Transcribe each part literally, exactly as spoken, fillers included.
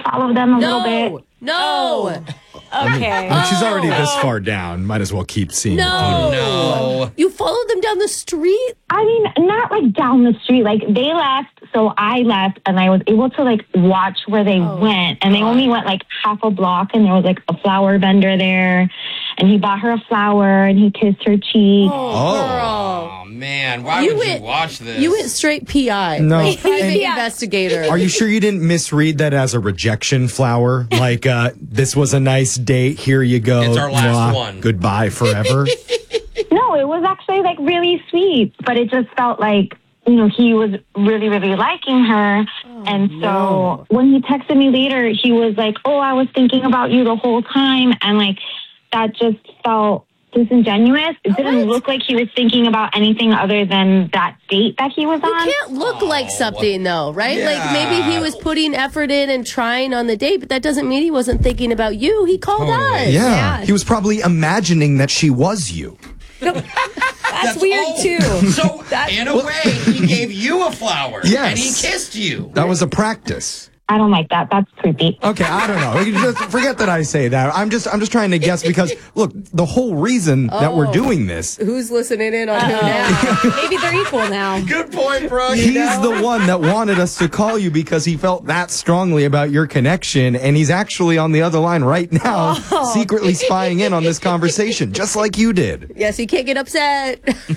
follow them a no, little bit. No. Okay. I mean, she's already this far down. Might as well keep seeing No. it. No. You followed them down the street? I mean, not like down the street. Like they left, so I left, and I was able to like watch where they Oh, went. And they only went like half a block, and there was like a flower vendor there, and he bought her a flower, and he kissed her cheek. Oh, man. Why You would went- you watch this? You went straight P I. No. Like, private And- investigator. Are you sure you didn't misread that as a rejection flower? Like, uh, this was a nice date. Here you go. It's our last Mwah. one. Goodbye forever. No, it was actually like really sweet, but it just felt like, you know, he was really, really liking her. and so no. when he texted me later, he was like, oh, I was thinking about you the whole time. And like, that just felt disingenuous. It didn't look like he was thinking about anything other than that date that he was You on. can't look like something, though, right? Yeah. Like, maybe he was putting effort in and trying on the date, but that doesn't mean he wasn't thinking about you. He called Totally. us. Yeah. Yeah. He was probably imagining that she was you. That's, weird, oh, too. So, in a way, he gave you a flower. Yes. And he kissed you. That was a practice. I don't like that. That's creepy. Okay, I don't know. You just forget that I say that. I'm just I'm just trying to guess because look, the whole reason that we're Oh. doing this, Who's listening in on who now? Maybe they're equal now. Good point, Brooke. he's the one that wanted us to call you because he felt that strongly about your connection, and he's actually on the other line right now, secretly spying in on this conversation, just like you did. Yes, he can't get upset.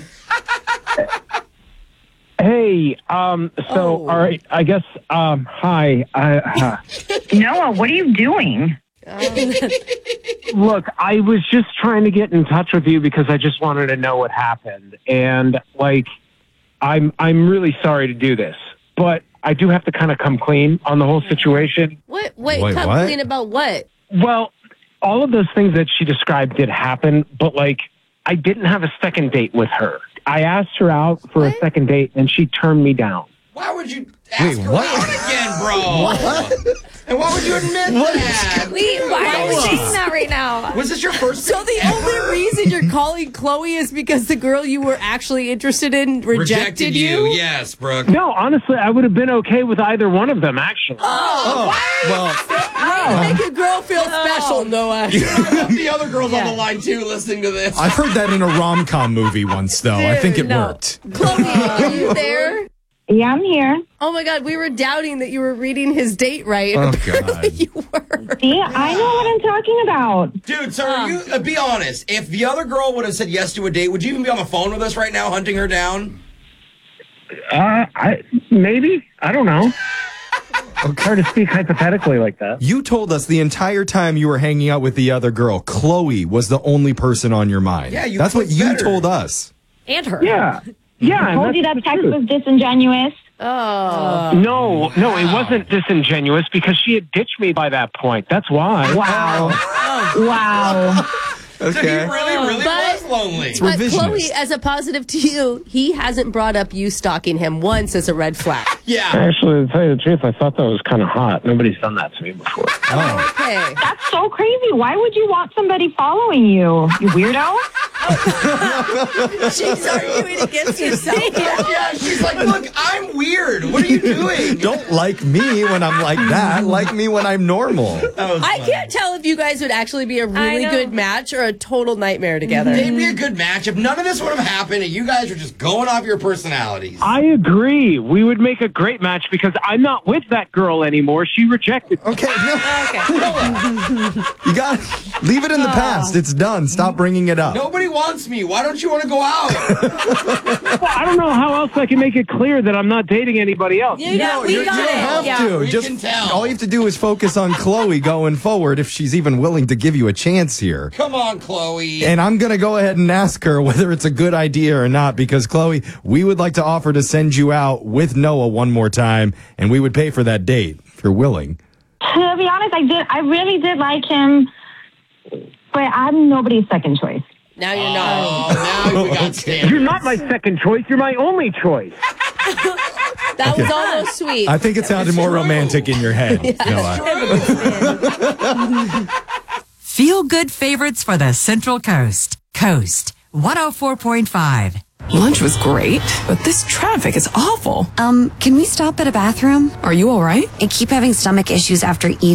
Hey, um, so, Oh. all right, I guess, um, hi. I, uh, Noah, what are you doing? look, I was just trying to get in touch with you because I just wanted to know what happened. And, like, I'm, I'm really sorry to do this, but I do have to kind of come clean on the whole situation. What? Wait, Wait, come what? clean about what? Well, all of those things that she described did happen, but, like, I didn't have a second date with her. I asked her out for What? a second date, and she turned me down. Why would you ask Wait, her what? out again, bro? And why would you admit that? Wait, why are we Noah. saying that right now? Was this your first So the only reason you're calling Chloe is because the girl you were actually interested in rejected, you? Yes, Brooke. No, honestly, I would have been okay with either one of them, actually. Oh, well, Way to make a girl feel special, Noah. I hope the other girls on the line, too, listening to this. I've heard that in a rom-com movie once, though. I think it no. worked. Chloe, are you there? Yeah, I'm here. Oh my God, we were doubting that you were reading his date right. Oh, Apparently God. you were. See, I know what I'm talking about. Dude, so are you, uh, be honest. If the other girl would have said yes to a date, would you even be on the phone with us right now, hunting her down? Uh, I maybe. I don't know. It's hard to speak hypothetically like that. You told us the entire time you were hanging out with the other girl, Chloe was the only person on your mind. Yeah, you That's what clicked you better. told us. And her. Yeah. Yeah. I and told you that's that the text truth. was disingenuous. Oh. No, no, it wasn't disingenuous because she had ditched me by that point. That's why. Wow. Wow. So he Okay. really, really But- was lonely. But Revisionist. Chloe, as a positive to you, he hasn't brought up you stalking him once as a red flag. Yeah. Actually, to tell you the truth, I thought that was kind of hot. Nobody's done that to me before. Oh. Okay. That's so crazy. Why would you want somebody following you? You weirdo? She's arguing against herself. Yeah, she's like, look, I'm weird. What are you doing? Don't like me when I'm like that. Like me when I'm normal. That was I funny. can't tell if you guys would actually be a really know. good match or a total nightmare together. They'd be a good match if none of this would have happened and you guys were just going off your personalities. I agree. We would make a great match because I'm not with that girl anymore. She rejected me. Okay, no, Okay. you got leave it in the past. It's done. Stop bringing it up. Nobody wants me. Why don't you want to go out? Well, I don't know how else I can make it clear that I'm not dating anybody else. You know, you, we you got don't it. have Yeah. to. We Just can tell. all you have to do is focus on Chloe going forward if she's even willing to give you a chance here. Come on, Chloe. And I'm going to go ahead and ask her whether it's a good idea or not because, Chloe, we would like to offer to send you out with Noah one more time, and we would pay for that date if you're willing. To be honest, I did. I really did like him, but I'm nobody's second choice. Now you're not. Oh, now we got standards. You're not my second choice. You're my only choice. That was almost sweet. I think it sounded more romantic in your head, Noah. Feel good favorites for the Central Coast. Coast one oh four point five. Lunch was great, but this traffic is awful. Um, can we stop at a bathroom? Are you all right? I keep having stomach issues after eating.